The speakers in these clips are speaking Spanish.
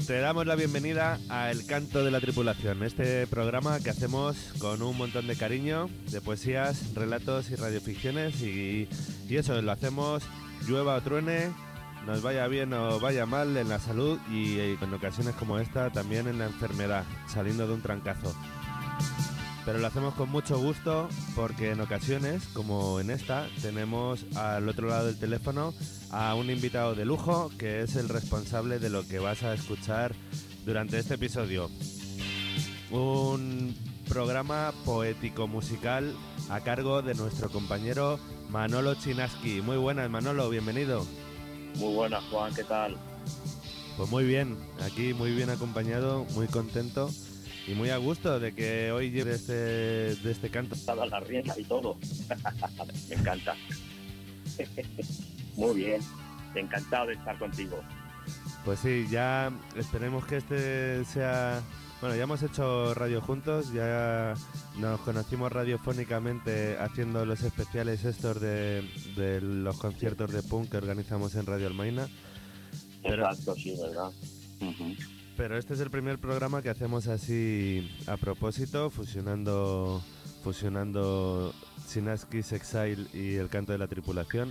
Te damos la bienvenida a El Canto de la Tripulación, este programa que hacemos con un montón de cariño, de poesías, relatos y radioficciones y eso, lo hacemos llueva o truene, nos vaya bien o vaya mal en la salud y en ocasiones como esta también en la enfermedad, saliendo de un trancazo. Pero lo hacemos con mucho gusto porque en ocasiones, como en esta, tenemos al otro lado del teléfono a un invitado de lujo que es el responsable de lo que vas a escuchar durante este episodio. Un programa poético-musical a cargo de nuestro compañero Manolo Chinaski. Muy buenas, Manolo, bienvenido. Muy buenas, Juan, ¿qué tal? Pues muy bien, aquí muy bien acompañado, muy contento y muy a gusto de que hoy lleve de este canto. Todas las riendas y todo. Me encanta. Muy bien, encantado de estar contigo. Pues sí, ya esperemos que este sea... Bueno, ya hemos hecho radio juntos, ya nos conocimos radiofónicamente haciendo los especiales estos de los conciertos de punk que organizamos en Radio Almaina. Exacto, sí, ¿verdad? Pero este es el primer programa que hacemos así a propósito, fusionando Chinaski's Exile y El Canto de la Tripulación.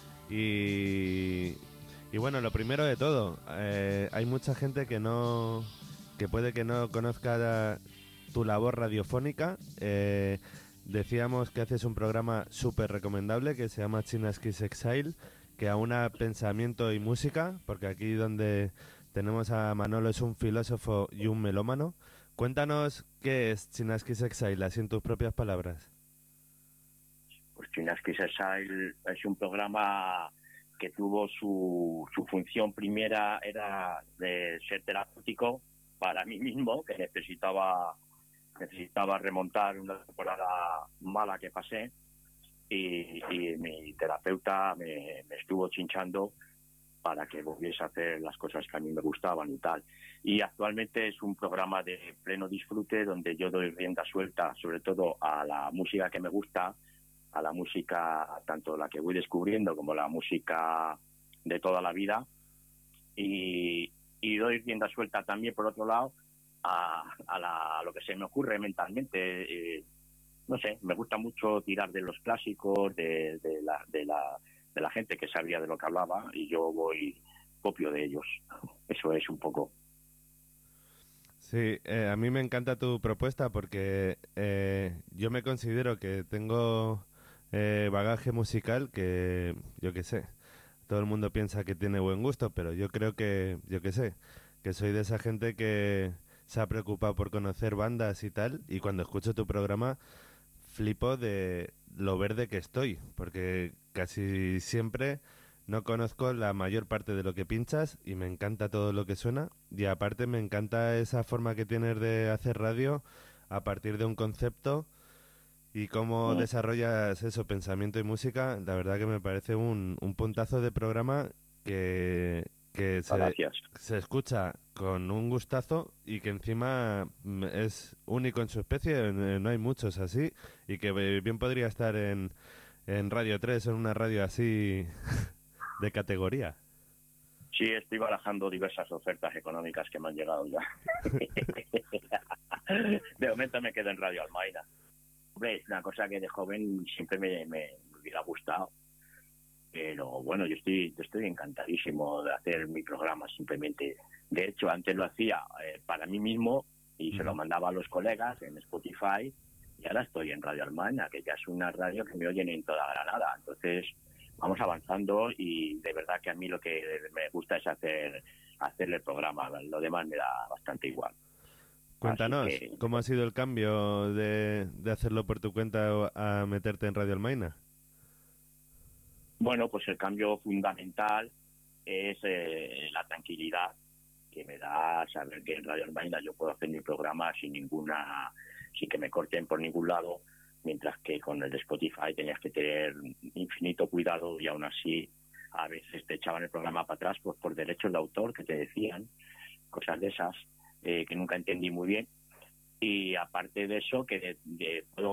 Y bueno, lo primero de todo, hay mucha gente que puede que no conozca tu labor radiofónica. Decíamos que haces un programa súper recomendable que se llama Chinaski's Exile, que aúna pensamiento y música, porque aquí donde tenemos a Manolo es un filósofo y un melómano. Cuéntanos qué es Chinaski's Exile, así en tus propias palabras. Pues Chinaski's Exile es un programa que tuvo su función primera, era de ser terapéutico para mí mismo, que necesitaba remontar una temporada mala que pasé y mi terapeuta me estuvo chinchando para que volviese a hacer las cosas que a mí me gustaban y tal. Y actualmente es un programa de pleno disfrute donde yo doy rienda suelta, sobre todo a la música que me gusta, a la música tanto la que voy descubriendo como la música de toda la vida, y doy rienda suelta también, por otro lado, a lo que se me ocurre mentalmente. No sé, me gusta mucho tirar de los clásicos, de la gente que sabía de lo que hablaba, y yo copio de ellos. Eso es un poco. Sí, a mí me encanta tu propuesta porque yo me considero que tengo bagaje musical que, yo qué sé, todo el mundo piensa que tiene buen gusto, pero yo creo que, yo qué sé, que soy de esa gente que se ha preocupado por conocer bandas y tal, y cuando escucho tu programa flipo de lo verde que estoy, porque casi siempre no conozco la mayor parte de lo que pinchas y me encanta todo lo que suena, y aparte me encanta esa forma que tienes de hacer radio a partir de un concepto y cómo desarrollas eso, pensamiento y música. La verdad que me parece un puntazo de programa que se escucha con un gustazo y que encima es único en su especie, no hay muchos así, y que bien podría estar en Radio 3, en una radio así de categoría. Sí, estoy barajando diversas ofertas económicas que me han llegado ya. De momento me quedo en Radio Almaina. Hombre, es una cosa que de joven siempre me hubiera gustado. Pero bueno, yo estoy encantadísimo de hacer mi programa simplemente. De hecho, antes lo hacía para mí mismo y se lo mandaba a los colegas en Spotify, y ahora estoy en Radio Almaina, que ya es una radio que me oyen en toda Granada. Entonces, vamos avanzando, y de verdad que a mí lo que me gusta es hacerle el programa. Lo demás me da bastante igual. Cuéntanos, ¿cómo ha sido el cambio de hacerlo por tu cuenta a meterte en Radio Almaina? Bueno, pues el cambio fundamental es la tranquilidad que me da saber que en Radio Almaina yo puedo hacer mi programa sin que me corten por ningún lado, mientras que con el de Spotify tenías que tener infinito cuidado, y aún así a veces te echaban el programa para atrás pues por derechos de autor que te decían, cosas de esas que nunca entendí muy bien. Y aparte de eso, que puedo